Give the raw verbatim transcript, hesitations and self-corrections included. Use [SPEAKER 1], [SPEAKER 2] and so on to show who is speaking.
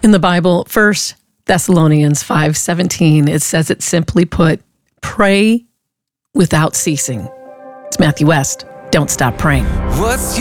[SPEAKER 1] In the Bible, First Thessalonians five seventeen, it says it simply put, pray without ceasing. It's Matthew West. Don't stop praying.
[SPEAKER 2] What's your